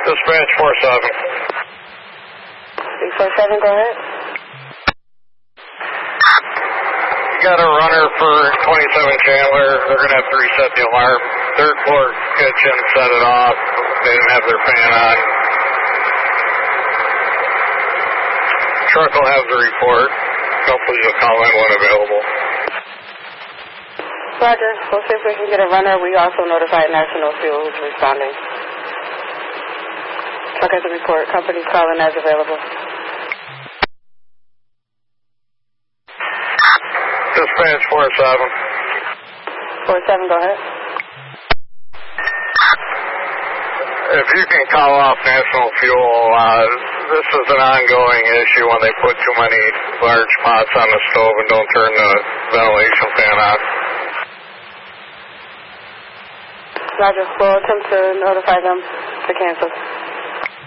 Dispatch 47. 647, go ahead. Got a runner for 27 Chandler. They're going to have to reset the alarm. Third floor kitchen set it off. They didn't have their fan on. Truck will have the report. Hopefully you'll call in when available. Roger. We'll see if we can get a runner. We also notified National Fuel who's responding. Truck has a report. Company's calling as available. Dispatch 47. 47, go ahead. If you can call off National Fuel, this is an ongoing issue when they put too many large pots on the stove and don't turn the ventilation fan on. Roger. We'll attempt to notify them to cancel.